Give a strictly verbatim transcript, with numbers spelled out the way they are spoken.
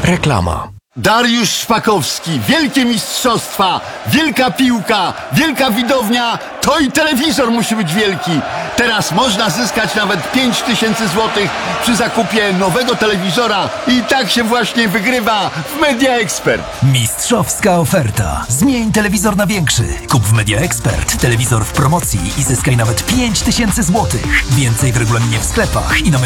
Reklama. Dariusz Szpakowski, wielkie mistrzostwa, wielka piłka, wielka widownia, to i telewizor musi być wielki. Teraz można zyskać nawet pięć tysięcy złotych przy zakupie nowego telewizora i tak się właśnie wygrywa w Media Expert. Mistrzowska oferta. Zmień telewizor na większy. Kup w Media Expert telewizor w promocji i zyskaj nawet pięć tysięcy złotych. Więcej w regulaminie w sklepach i na